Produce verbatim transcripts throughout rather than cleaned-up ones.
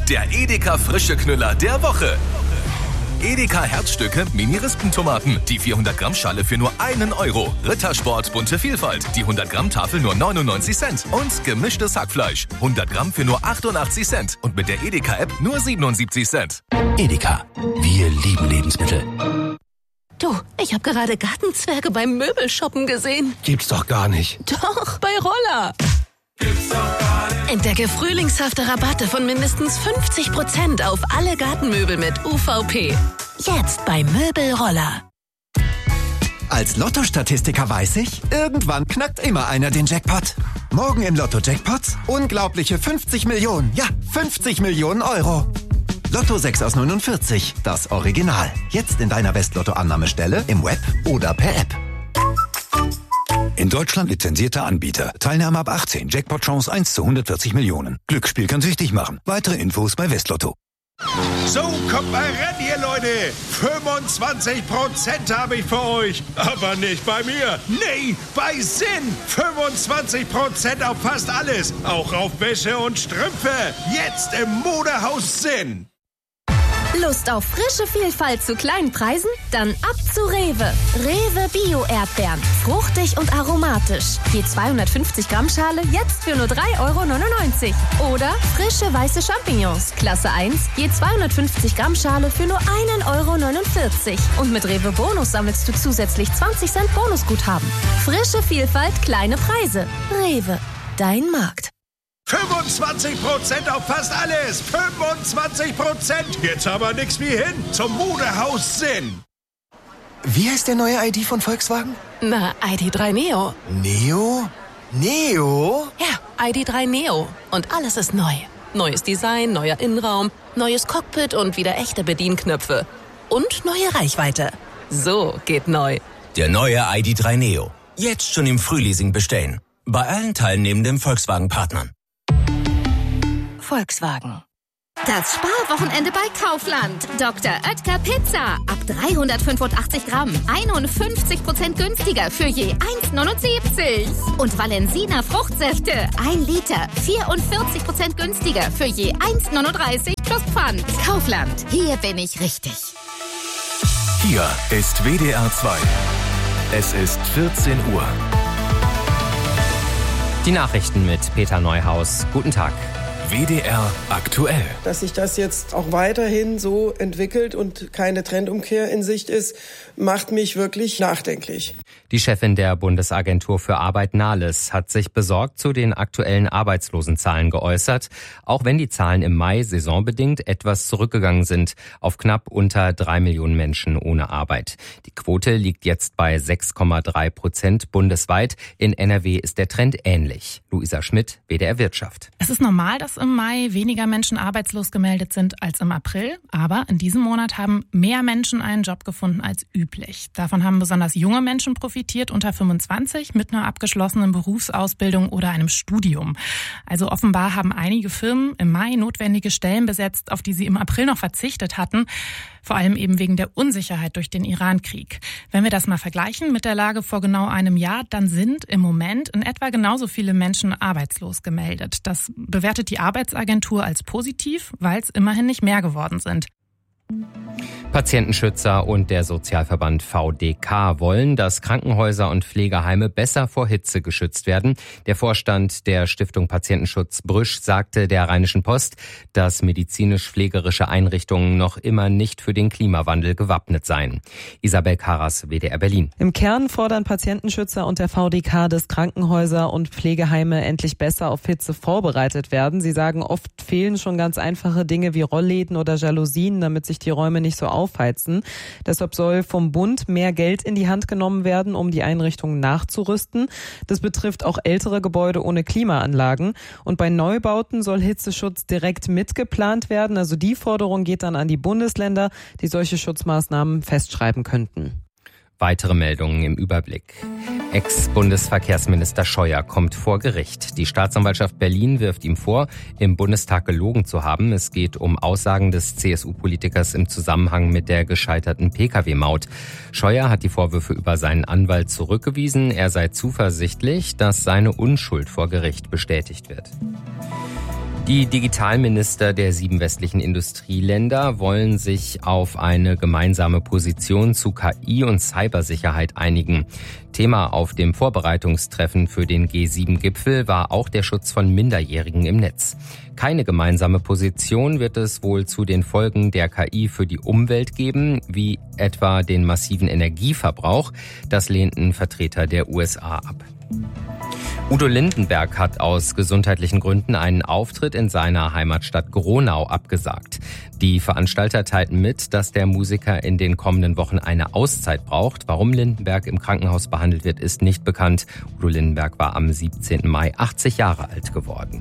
der Edeka frische Knüller der Woche. Edeka Herzstücke Mini-Rispentomaten. Die vierhundert Gramm Schale für nur einen Euro. Rittersport bunte Vielfalt. Die hundert Gramm Tafel nur neunundneunzig Cent. Und gemischtes Hackfleisch. hundert Gramm für nur achtundachtzig Cent. Und mit der Edeka-App nur siebenundsiebzig Cent. Edeka. Wir lieben Lebensmittel. Du, ich habe gerade Gartenzwerge beim Möbelshoppen gesehen. Gibt's doch gar nicht. Doch, bei Roller. Gibt's doch gar nicht. Entdecke frühlingshafte Rabatte von mindestens fünfzig Prozent auf alle Gartenmöbel mit U V P. Jetzt bei Möbelroller. Als Lotto-Statistiker weiß ich, irgendwann knackt immer einer den Jackpot. Morgen im Lotto-Jackpots unglaubliche fünfzig Millionen, ja, fünfzig Millionen Euro. Lotto sechs aus neunundvierzig, das Original. Jetzt in deiner West-Lotto-Annahmestelle, im Web oder per App. In Deutschland lizenzierter Anbieter. Teilnahme ab achtzehn. Jackpot-Chance eins zu hundertvierzig Millionen. Glücksspiel kann süchtig machen. Weitere Infos bei Westlotto. So, kommt mal ran hier, Leute. fünfundzwanzig Prozent habe ich für euch. Aber nicht bei mir. Nee, bei Sinn. fünfundzwanzig Prozent auf fast alles. Auch auf Wäsche und Strümpfe. Jetzt im Modehaus Sinn. Lust auf frische Vielfalt zu kleinen Preisen? Dann ab zu Rewe. Rewe Bio-Erdbeeren. Fruchtig und aromatisch. Je zweihundertfünfzig Gramm Schale jetzt für nur drei Euro neunundneunzig. Oder frische weiße Champignons. Klasse eins. Je zweihundertfünfzig Gramm Schale für nur ein Euro neunundvierzig. Und mit Rewe Bonus sammelst du zusätzlich zwanzig Cent Bonusguthaben. Frische Vielfalt, kleine Preise. Rewe. Dein Markt. fünfundzwanzig Prozent auf fast alles. fünfundzwanzig Prozent. Jetzt aber nix wie hin zum Modehaus Sinn. Wie heißt der neue I D von Volkswagen? Na, I D drei Neo. Neo? Neo? Ja, I D drei Neo. Und alles ist neu. Neues Design, neuer Innenraum, neues Cockpit und wieder echte Bedienknöpfe. Und neue Reichweite. So geht neu. Der neue I D drei Neo. Jetzt schon im Frühleasing bestellen. Bei allen teilnehmenden Volkswagen-Partnern. Volkswagen. Das Sparwochenende bei Kaufland. Doktor Oetker Pizza. Ab dreihundertfünfundachtzig Gramm. einundfünfzig Prozent günstiger für je eins neunundsiebzig. Und Valensina Fruchtsäfte. ein Liter. vierundvierzig Prozent günstiger für je eins neununddreißig plus Pfand. Kaufland. Hier bin ich richtig. Hier ist W D R zwei. Es ist vierzehn Uhr. Die Nachrichten mit Peter Neuhaus. Guten Tag. W D R aktuell. Dass sich das jetzt auch weiterhin so entwickelt und keine Trendumkehr in Sicht ist, macht mich wirklich nachdenklich. Die Chefin der Bundesagentur für Arbeit Nahles hat sich besorgt zu den aktuellen Arbeitslosenzahlen geäußert, auch wenn die Zahlen im Mai saisonbedingt etwas zurückgegangen sind auf knapp unter drei Millionen Menschen ohne Arbeit. Die Quote liegt jetzt bei sechs Komma drei Prozent bundesweit. In N R W ist der Trend ähnlich. Luisa Schmidt, W D R Wirtschaft. Es ist normal, dass im Mai weniger Menschen arbeitslos gemeldet sind als im April. Aber in diesem Monat haben mehr Menschen einen Job gefunden als üblich. Davon haben besonders junge Menschen profitiert, unter fünfundzwanzig, mit einer abgeschlossenen Berufsausbildung oder einem Studium. Also offenbar haben einige Firmen im Mai notwendige Stellen besetzt, auf die sie im April noch verzichtet hatten. Vor allem eben wegen der Unsicherheit durch den Irankrieg. Wenn wir das mal vergleichen mit der Lage vor genau einem Jahr, dann sind im Moment in etwa genauso viele Menschen arbeitslos gemeldet. Das bewertet die Arbeitsagentur als positiv, weil es immerhin nicht mehr geworden sind. Patientenschützer und der Sozialverband V D K wollen, dass Krankenhäuser und Pflegeheime besser vor Hitze geschützt werden. Der Vorstand der Stiftung Patientenschutz Brüsch sagte der Rheinischen Post, dass medizinisch-pflegerische Einrichtungen noch immer nicht für den Klimawandel gewappnet seien. Isabel Karas, W D R Berlin. Im Kern fordern Patientenschützer und der V D K, dass Krankenhäuser und Pflegeheime endlich besser auf Hitze vorbereitet werden. Sie sagen, oft fehlen schon ganz einfache Dinge wie Rollläden oder Jalousien, damit sich die Räume nicht so aufheizen. Deshalb soll vom Bund mehr Geld in die Hand genommen werden, um die Einrichtungen nachzurüsten. Das betrifft auch ältere Gebäude ohne Klimaanlagen. Und bei Neubauten soll Hitzeschutz direkt mitgeplant werden. Also die Forderung geht dann an die Bundesländer, die solche Schutzmaßnahmen festschreiben könnten. Weitere Meldungen im Überblick. Ex-Bundesverkehrsminister Scheuer kommt vor Gericht. Die Staatsanwaltschaft Berlin wirft ihm vor, im Bundestag gelogen zu haben. Es geht um Aussagen des C S U-Politikers im Zusammenhang mit der gescheiterten P K W-Maut. Scheuer hat die Vorwürfe über seinen Anwalt zurückgewiesen. Er sei zuversichtlich, dass seine Unschuld vor Gericht bestätigt wird. Die Digitalminister der sieben westlichen Industrieländer wollen sich auf eine gemeinsame Position zu K I und Cybersicherheit einigen. Thema auf dem Vorbereitungstreffen für den G sieben Gipfel war auch der Schutz von Minderjährigen im Netz. Keine gemeinsame Position wird es wohl zu den Folgen der K I für die Umwelt geben, wie etwa den massiven Energieverbrauch. Das lehnten Vertreter der U S A ab. Udo Lindenberg hat aus gesundheitlichen Gründen einen Auftritt in seiner Heimatstadt Gronau abgesagt. Die Veranstalter teilten mit, dass der Musiker in den kommenden Wochen eine Auszeit braucht. Warum Lindenberg im Krankenhaus behandelt wird, ist nicht bekannt. Udo Lindenberg war am siebzehnten Mai achtzig Jahre alt geworden.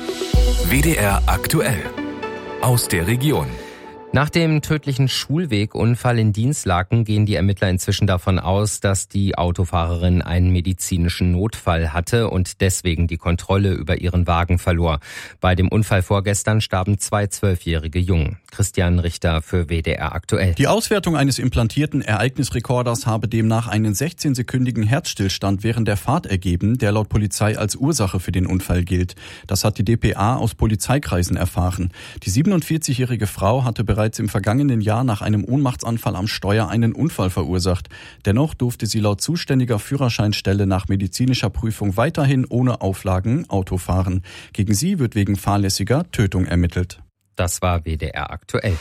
W D R aktuell aus der Region. Nach dem tödlichen Schulwegunfall in Dinslaken gehen die Ermittler inzwischen davon aus, dass die Autofahrerin einen medizinischen Notfall hatte und deswegen die Kontrolle über ihren Wagen verlor. Bei dem Unfall vorgestern starben zwei zwölfjährige Jungen. Christian Richter für W D R aktuell. Die Auswertung eines implantierten Ereignisrekorders habe demnach einen sechzehnsekündigen Herzstillstand während der Fahrt ergeben, der laut Polizei als Ursache für den Unfall gilt. Das hat die d p a aus Polizeikreisen erfahren. Die siebenundvierzigjährige Frau hatte bereits im vergangenen Jahr nach einem Ohnmachtsanfall am Steuer einen Unfall verursacht. Dennoch durfte sie laut zuständiger Führerscheinstelle nach medizinischer Prüfung weiterhin ohne Auflagen Auto fahren. Gegen sie wird wegen fahrlässiger Tötung ermittelt. Das war W D R aktuell.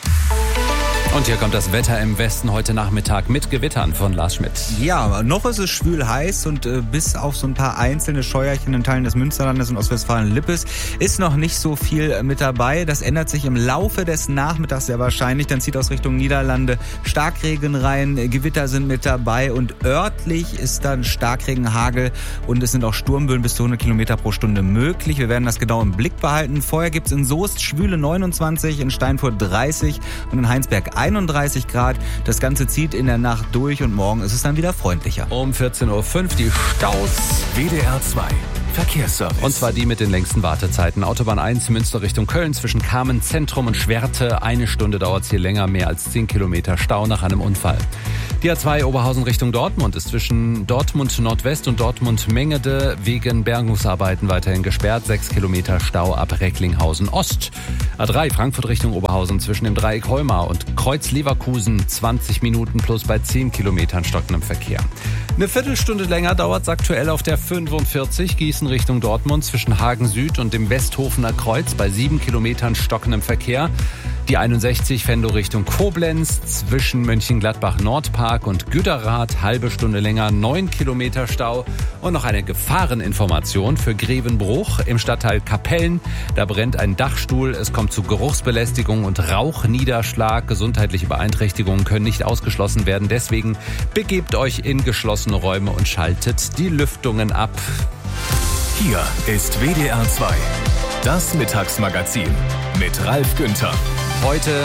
Und hier kommt das Wetter im Westen heute Nachmittag mit Gewittern von Lars Schmidt. Ja, noch ist es schwül heiß und äh, bis auf so ein paar einzelne Scheuerchen in Teilen des Münsterlandes und Ostwestfalen-Lippes ist noch nicht so viel äh, mit dabei. Das ändert sich im Laufe des Nachmittags sehr wahrscheinlich. Dann zieht aus Richtung Niederlande Starkregen rein, äh, Gewitter sind mit dabei und örtlich ist dann Starkregen, Hagel und es sind auch Sturmböen bis zu hundert Kilometer pro Stunde möglich. Wir werden das genau im Blick behalten. Vorher gibt's in Soest schwüle neunundzwanzig, in Steinfurt dreißig und in Heinsberg einunddreißig Grad. Das Ganze zieht in der Nacht durch und morgen ist es dann wieder freundlicher. Um vierzehn Uhr fünf die Staus. W D R zwei Verkehrsservice. Und zwar die mit den längsten Wartezeiten. Autobahn eins Münster Richtung Köln zwischen Kamen Zentrum und Schwerte. Eine Stunde dauert es hier länger, mehr als zehn Kilometer Stau nach einem Unfall. Die A zwei Oberhausen Richtung Dortmund ist zwischen Dortmund Nordwest und Dortmund Mengede wegen Bergungsarbeiten weiterhin gesperrt. Sechs Kilometer Stau ab Recklinghausen Ost. A drei Frankfurt Richtung Oberhausen zwischen dem Dreieck Heumar und Kreuz Leverkusen. zwanzig Minuten plus bei zehn Kilometern stockendem Verkehr. Eine Viertelstunde länger dauert es aktuell auf der fünfundvierzig Gießen Richtung Dortmund zwischen Hagen Süd und dem Westhofener Kreuz bei sieben Kilometern stockendem Verkehr. Die einundsechzig Venlo Richtung Koblenz zwischen Mönchengladbach Nordpark und Güderath, halbe Stunde länger, neun Kilometer Stau. Und noch eine Gefahreninformation für Grevenbruch im Stadtteil Kapellen. Da brennt ein Dachstuhl, es kommt zu Geruchsbelästigung und Rauchniederschlag. Gesundheitliche Beeinträchtigungen können nicht ausgeschlossen werden. Deswegen begebt euch in geschlossene Räume und schaltet die Lüftungen ab. Hier ist W D R zwei, das Mittagsmagazin mit Ralf Günther. Heute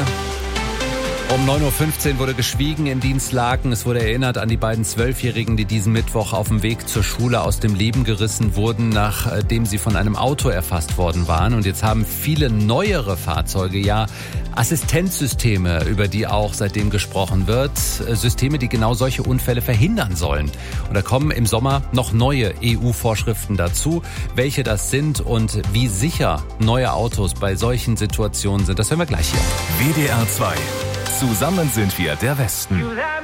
um neun Uhr fünfzehn wurde geschwiegen in Dinslaken. Es wurde erinnert an die beiden Zwölfjährigen, die diesen Mittwoch auf dem Weg zur Schule aus dem Leben gerissen wurden, nachdem sie von einem Auto erfasst worden waren. Und jetzt haben viele neuere Fahrzeuge ja Assistenzsysteme, über die auch seitdem gesprochen wird. Systeme, die genau solche Unfälle verhindern sollen. Und da kommen im Sommer noch neue E U-Vorschriften dazu. Welche das sind und wie sicher neue Autos bei solchen Situationen sind, das hören wir gleich hier. W D R zwei. Zusammen sind wir der Westen.